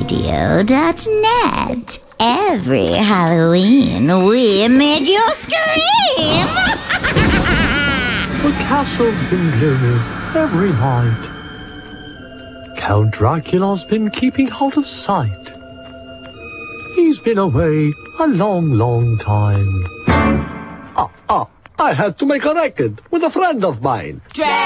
radio.net. Every Halloween, we make you scream! The castle's been gloomy every night. Count Dracula's been keeping out of sight. He's been away a long, long time. I had to make a record with a friend of mine.